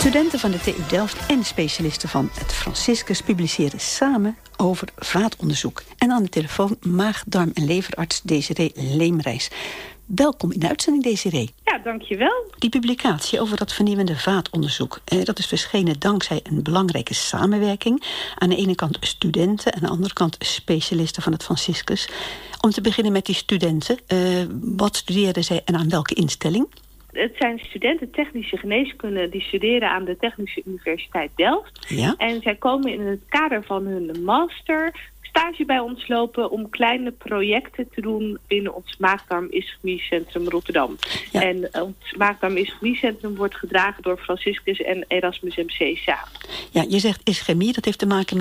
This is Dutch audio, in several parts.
Studenten van de TU Delft en specialisten van het Franciscus publiceren samen over vaatonderzoek. En aan de telefoon maag, darm en leverarts Desiree Leemrijs. Welkom in de uitzending, Desiree. Ja, dankjewel. Die publicatie over dat vernieuwende vaatonderzoek, dat is verschenen dankzij een belangrijke samenwerking. Aan de ene kant studenten, aan de andere kant specialisten van het Franciscus. Om te beginnen met die studenten, wat studeerden zij en aan welke instelling? Het zijn studenten technische geneeskunde die studeren aan de Technische Universiteit Delft. Ja. En zij komen in het kader van hun master stage bij ons lopen om kleine projecten te doen binnen ons maag-darm-ischemiecentrum Rotterdam. Ja. En ons maag-darm-ischemiecentrum wordt gedragen door Franciscus en Erasmus MC samen. Ja, je zegt ischemie, dat heeft te maken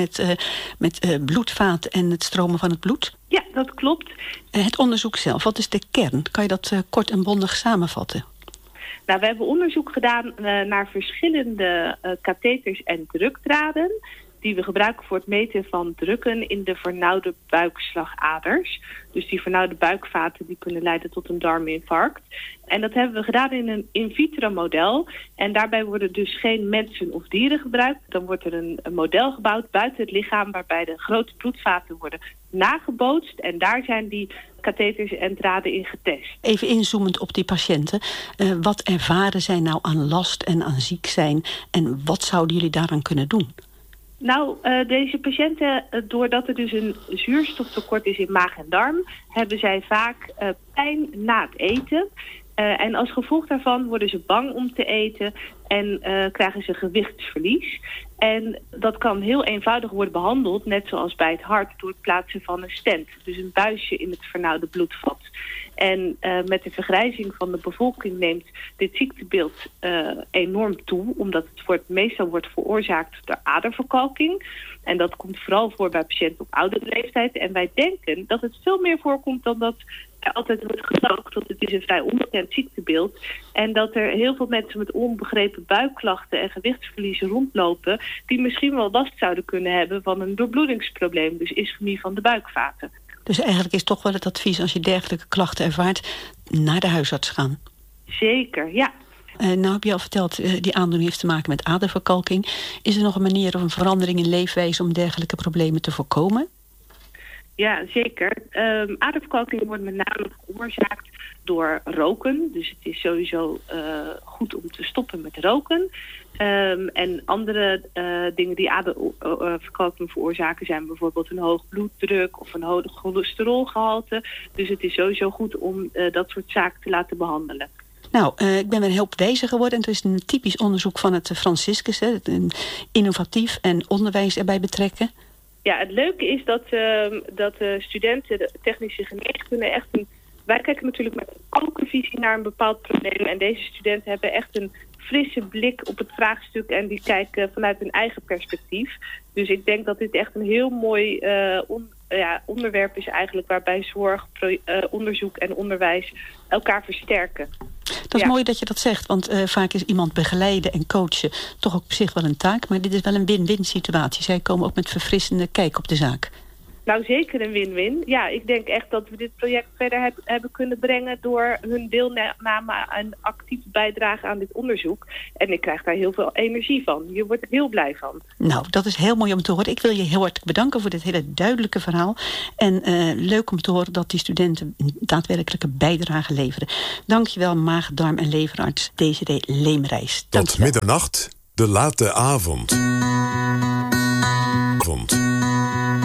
met bloedvaat en het stromen van het bloed? Ja, dat klopt. Het onderzoek zelf, wat is de kern? Kan je dat kort en bondig samenvatten? Nou, we hebben onderzoek gedaan naar verschillende katheters en drukdraden die we gebruiken voor het meten van drukken in de vernauwde buikslagaders. Dus die vernauwde buikvaten die kunnen leiden tot een darminfarct. En dat hebben we gedaan in een in vitro model. En daarbij worden dus geen mensen of dieren gebruikt. Dan wordt er een model gebouwd buiten het lichaam waarbij de grote bloedvaten worden nagebootst. En daar zijn die katheters en draden in getest. Even inzoomend op die patiënten. Wat ervaren zij nou aan last en aan ziek zijn? En wat zouden jullie daaraan kunnen doen? Nou, deze patiënten, doordat er dus een zuurstoftekort is in maag en darm, hebben zij vaak pijn na het eten. En als gevolg daarvan worden ze bang om te eten en krijgen ze gewichtsverlies. En dat kan heel eenvoudig worden behandeld, net zoals bij het hart, door het plaatsen van een stent. Dus een buisje in het vernauwde bloedvat. En met de vergrijzing van de bevolking neemt dit ziektebeeld enorm toe, omdat het meestal wordt veroorzaakt door aderverkalking. En dat komt vooral voor bij patiënten op oudere leeftijd. En wij denken dat het veel meer voorkomt dan dat er altijd wordt gedacht, want het is een vrij onbekend ziektebeeld. En dat er heel veel mensen met onbegrepen buikklachten en gewichtsverlies rondlopen die misschien wel last zouden kunnen hebben van een doorbloedingsprobleem, dus ischemie van de buikvaten. Dus eigenlijk is toch wel het advies als je dergelijke klachten ervaart, naar de huisarts gaan. Zeker, ja. Nou heb je al verteld, die aandoening heeft te maken met aderverkalking. Is er nog een manier of een verandering in leefwijze om dergelijke problemen te voorkomen? Ja, zeker. Aderverkalking wordt met name veroorzaakt door roken. Dus het is sowieso goed om te stoppen met roken. En andere dingen die aderverkalking veroorzaken zijn bijvoorbeeld een hoog bloeddruk of een hoog cholesterolgehalte. Dus het is sowieso goed om dat soort zaken te laten behandelen. Nou, ik ben weer heel wijzer geworden. En het is een typisch onderzoek van het Franciscus. Innovatief en onderwijs erbij betrekken. Ja, het leuke is dat de studenten de technische geneeskunde echt wij kijken natuurlijk met een open visie naar een bepaald probleem. En deze studenten hebben echt een frisse blik op het vraagstuk en die kijken vanuit hun eigen perspectief. Dus ik denk dat dit echt een heel mooi onderwerp is eigenlijk waarbij zorg, onderzoek en onderwijs elkaar versterken. Dat is mooi dat je dat zegt, want vaak is iemand begeleiden en coachen toch ook op zich wel een taak. Maar dit is wel een win-win situatie. Zij komen ook met verfrissende kijk op de zaak. Nou, zeker een win-win. Ja, ik denk echt dat we dit project verder hebben kunnen brengen door hun deelname en actieve bijdrage aan dit onderzoek. En ik krijg daar heel veel energie van. Je wordt er heel blij van. Nou, dat is heel mooi om te horen. Ik wil je heel hartelijk bedanken voor dit hele duidelijke verhaal. En leuk om te horen dat die studenten daadwerkelijke bijdrage leveren. Dankjewel, maag, darm en leverarts Desiree Leemrijs. Tot middernacht, de late avond.